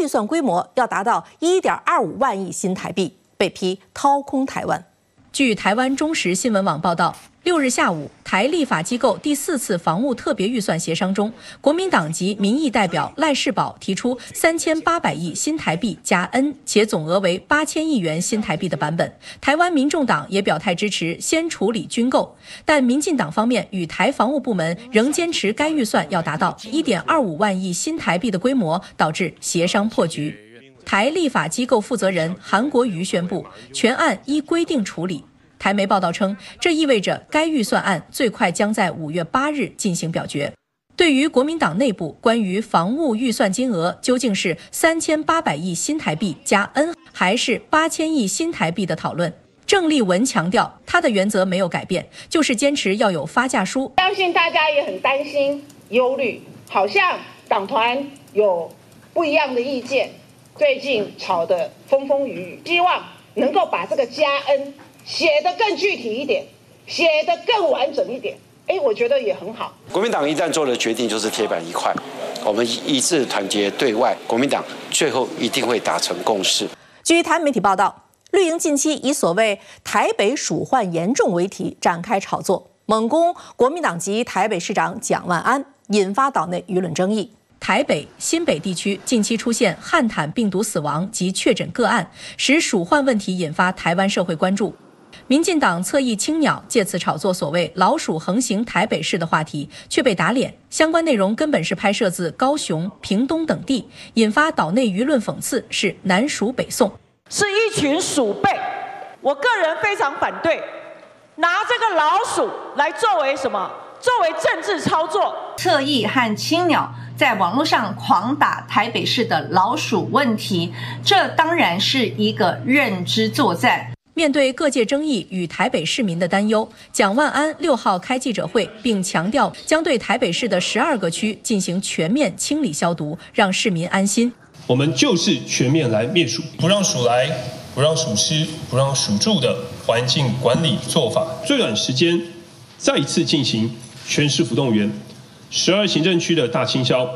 预算规模要达到1.25万亿新台币，被批掏空台湾。据台湾中时新闻网报道，6日下午，台立法机构第4次防务特别预算协商中，国民党籍民意代表赖士葆提出3800亿新台币加 N， 且总额为8000亿元新台币的版本。台湾民众党也表态支持先处理军购，但民进党方面与台防务部门仍坚持该预算要达到1.25万亿新台币的规模，导致协商破局。台立法机构负责人韩国瑜宣布，全案依规定处理。台媒报道称，这意味着该预算案最快将在5月8日进行表决。对于国民党内部关于防务预算金额究竟是3800亿新台币加 N 还是8000亿新台币的讨论，郑丽文强调，他的原则没有改变，就是坚持要有发价书。 相信大家也很担心、忧虑，好像党团有不一样的意见。最近吵得风风雨雨，希望能够把这个加 N 写得更具体一点，写得更完整一点。我觉得也很好。 国民党一旦做了决定，就是铁板一块。我们一致团结对外，国民党最后一定会达成共识。 据台媒体报道，绿营近期以所谓台北鼠患严重为题展开炒作，猛攻国民党籍台北市长蒋万安，引发岛内舆论争议。台北、新北地区近期出现汉坦病毒死亡及确诊个案，使鼠患问题引发台湾社会关注。民进党侧翼青鸟借此炒作所谓老鼠横行台北市的话题，却被打脸。相关内容根本是拍摄自高雄、屏东等地，引发岛内舆论讽刺是南鼠北送， 是一群鼠辈。我个人非常反对拿这个老鼠来作为什么？作为政治操作。 侧翼和青鸟在网络上狂打台北市的老鼠问题，这当然是一个认知作战。 面对各界争议与台北市民的担忧，蒋万安6号开记者会，并强调将对台北市的12个区进行全面清理消毒，让市民安心。 我们就是全面来灭鼠，不让鼠来，不让鼠吃，不让鼠住的环境管理做法，最短时间再一次进行全市府动员，12行政区的大清消。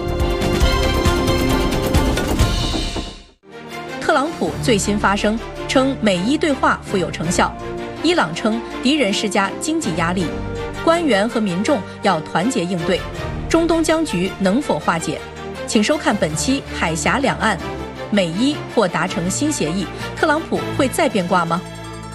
特朗普最新发声，称美伊对话富有成效。伊朗称敌人施加经济压力，官员和民众要团结应对。中东僵局能否化解？请收看本期海峡两岸，美伊或达成新协议，特朗普会再变卦吗？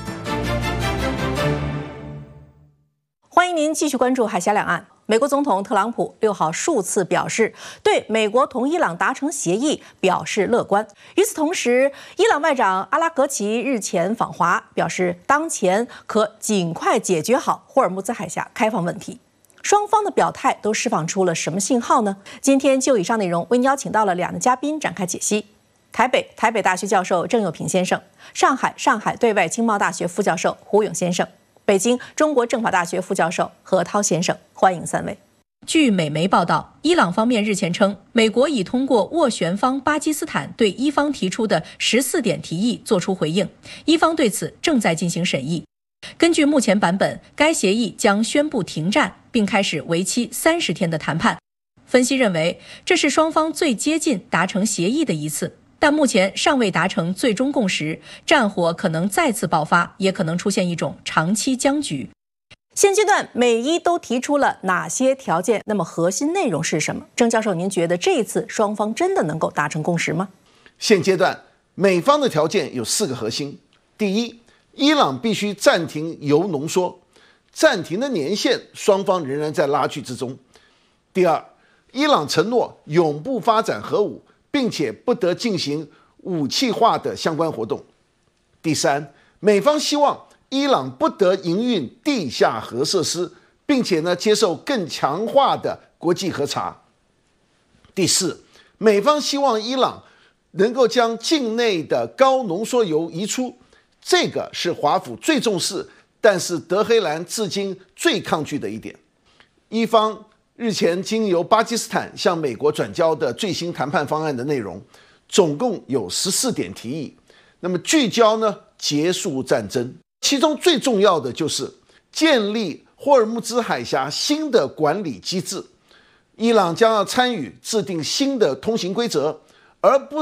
欢迎您继续关注海峡两岸。美国总统特朗普6号数次表示对美国同伊朗达成协议表示乐观。与此同时，伊朗外长阿拉格齐日前访华，表示当前可尽快解决好霍尔木兹海峡开放问题。双方的表态都释放出了什么信号呢？今天就以上内容为您邀请到了2位嘉宾展开解析。台北大学教授郑佑平先生，上海对外经贸大学副教授胡勇先生，北京中国政法大学副教授何涛先生，欢迎3位。据美媒报道，伊朗方面日前称，美国已通过斡旋方巴基斯坦对伊方提出的14点提议作出回应，伊方对此正在进行审议。根据目前版本，该协议将宣布停战，并开始为期30天的谈判。分析认为，这是双方最接近达成协议的一次。但目前尚未达成最终共识，战火可能再次爆发，也可能出现一种长期僵局。现阶段美伊都提出了哪些条件？那么核心内容是什么？郑教授，您觉得这一次双方真的能够达成共识吗？ 现阶段美方的条件有4个核心：第一，伊朗必须暂停铀浓缩，暂停的年限双方仍然在拉锯之中；第二，伊朗承诺永不发展核武，并且不得进行武器化的相关活动。第三，美方希望伊朗不得营运地下核设施，并且接受更强化的国际核查。第四，美方希望伊朗能够将境内的高浓缩铀移出，这个是华府最重视，但是德黑兰至今最抗拒的一点。伊方日前经由巴基斯坦向美国转交的最新谈判方案的内容，总共有14点提议。那么聚焦结束战争，其中最重要的就是建立霍尔木兹海峡新的管理机制。伊朗将要参与制定新的通行规则，而不